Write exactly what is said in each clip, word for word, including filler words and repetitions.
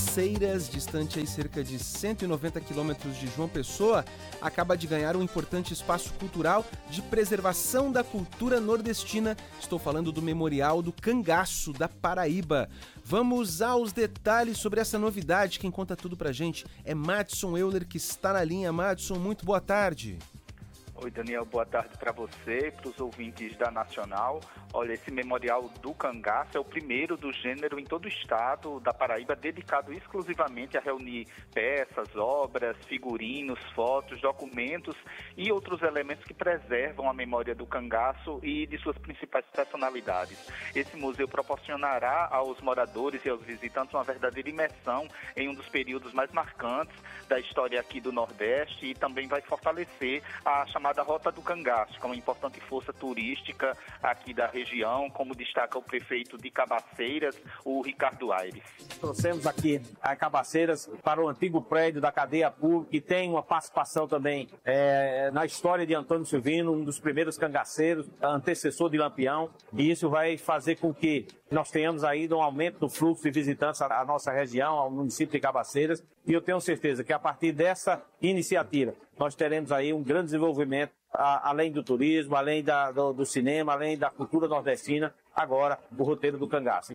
Cabaceiras, distante aí cerca de cento e noventa quilômetros de João Pessoa, acaba de ganhar um importante espaço cultural de preservação da cultura nordestina. Estou falando do Memorial do Cangaço, da Paraíba. Vamos aos detalhes sobre essa novidade. Quem conta tudo pra gente é Madson Euler, que está na linha. Madson, muito boa tarde. Oi, Daniel, boa tarde para você e para os ouvintes da Nacional. Olha, esse Memorial do Cangaço é o primeiro do gênero em todo o estado da Paraíba, dedicado exclusivamente a reunir peças, obras, figurinos, fotos, documentos e outros elementos que preservam a memória do cangaço e de suas principais personalidades. Esse museu proporcionará aos moradores e aos visitantes uma verdadeira imersão em um dos períodos mais marcantes da história aqui do Nordeste e também vai fortalecer a chamada da Rota do Cangaço, que é uma importante força turística aqui da região, como destaca o prefeito de Cabaceiras, o Ricardo Aires. Trouxemos aqui a Cabaceiras para o antigo prédio da cadeia pública, que tem uma participação também é, na história de Antônio Silvino, um dos primeiros cangaceiros, antecessor de Lampião, e isso vai fazer com que nós tenhamos ainda um aumento do fluxo de visitantes à nossa região, ao município de Cabaceiras, e eu tenho certeza que a partir dessa iniciativa nós teremos aí um grande desenvolvimento, a, além do turismo, além da, do, do cinema, além da cultura nordestina, agora o roteiro do cangaço.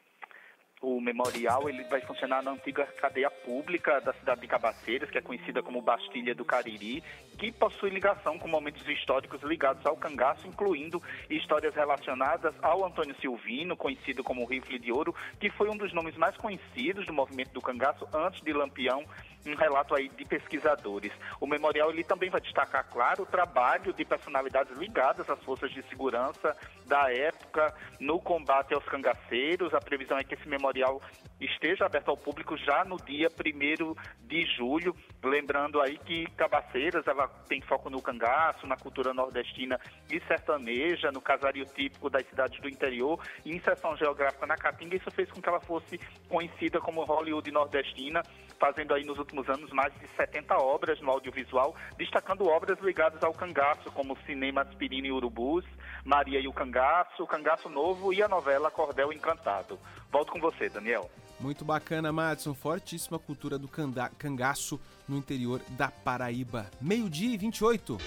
O memorial ele vai funcionar na antiga cadeia pública da cidade de Cabaceiras, que é conhecida como Bastilha do Cariri, que possui ligação com momentos históricos ligados ao cangaço, incluindo histórias relacionadas ao Antônio Silvino, conhecido como Rifle de Ouro, que foi um dos nomes mais conhecidos do movimento do cangaço antes de Lampião, um relato aí de pesquisadores. O memorial ele também vai destacar, claro, o trabalho de personalidades ligadas às forças de segurança da época no combate aos cangaceiros. A previsão é que esse memorial esteja aberto ao público já no dia primeiro de julho, lembrando aí que Cabaceiras ela tem foco no cangaço, na cultura nordestina e sertaneja, no casario típico das cidades do interior e inserção geográfica na Caatinga. Isso fez com que ela fosse conhecida como Hollywood nordestina, fazendo aí nos últimos anos mais de setenta obras no audiovisual, destacando obras ligadas ao cangaço, como Cinema Aspirina e Urubus, Maria e o Cangaço, o Cangaço Novo e a novela Cordel Encantado. Volto com você, Daniel. Muito bacana, Madson. Fortíssima cultura do canga- cangaço no interior da Paraíba. Meio-dia e vinte e oito.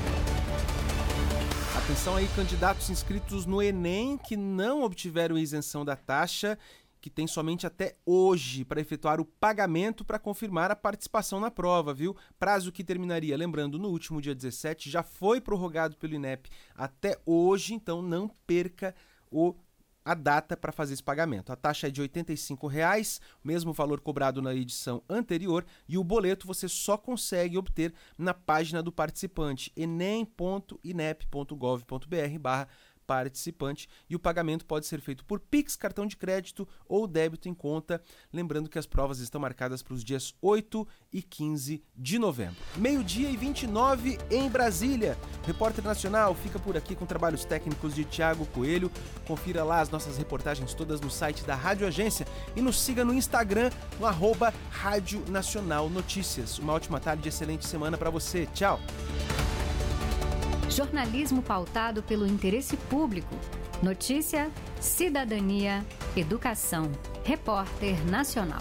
Atenção aí, candidatos inscritos no Enem que não obtiveram isenção da taxa, que tem somente até hoje para efetuar o pagamento para confirmar a participação na prova, viu? Prazo que terminaria, lembrando, no último dia dezessete, já foi prorrogado pelo INEP até hoje, então não perca o a data para fazer esse pagamento. A taxa é de oitenta e cinco reais, mesmo valor cobrado na edição anterior, e o boleto você só consegue obter na página do participante, enem ponto inep ponto gov ponto br barra participante, e o pagamento pode ser feito por Pix, cartão de crédito ou débito em conta, lembrando que as provas estão marcadas para os dias oito e quinze de novembro. Meio-dia e vinte e nove em Brasília. O Repórter Nacional fica por aqui com trabalhos técnicos de Thiago Coelho. Confira lá as nossas reportagens todas no site da Rádio Agência e nos siga no Instagram, no arroba Rádio Nacional Notícias. Uma ótima tarde e excelente semana para você. Tchau! Jornalismo pautado pelo interesse público. Notícia, cidadania, educação. Repórter Nacional.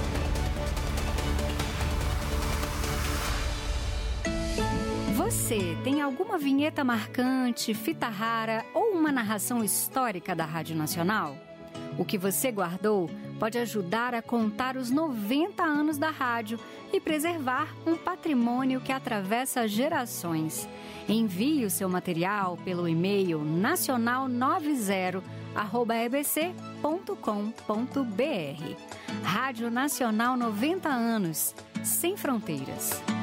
Você tem alguma vinheta marcante, fita rara ou uma narração histórica da Rádio Nacional? O que você guardou pode ajudar a contar os noventa anos da rádio e preservar um patrimônio que atravessa gerações. Envie o seu material pelo e-mail nacional noventa arroba e b c ponto com ponto b r. Rádio Nacional noventa anos, sem fronteiras.